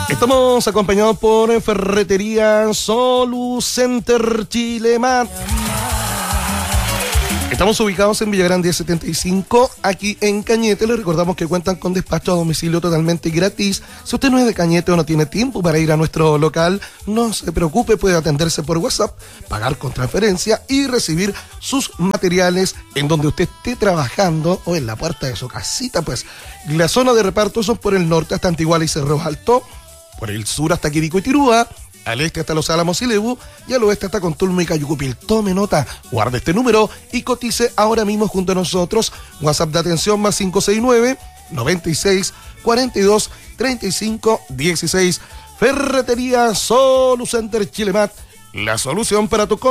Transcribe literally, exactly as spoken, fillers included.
Estamos acompañados por Ferretería Solucenter Chilemat. Estamos ubicados en Villagrán diez setenta y cinco, aquí en Cañete. Les recordamos que cuentan con despacho a domicilio totalmente gratis. Si usted no es de Cañete o no tiene tiempo para ir a nuestro local, no se preocupe, puede atenderse por WhatsApp, pagar con transferencia y recibir sus materiales en donde usted esté trabajando o en la puerta de su casita. Pues la zona de reparto son por el norte hasta Antiguala y Cerro Alto, por el sur hasta Quirico y Tirúa, al este hasta Los Álamos y Lebu, y al oeste hasta Contulmo y Cayucupil. Tome nota, guarde este número y cotice ahora mismo junto a nosotros. WhatsApp de atención más cinco seis nueve, noventa y seis, cuarenta y dos, treinta y cinco, dieciséis. Ferretería Solucenter Chilemat, la solución para tu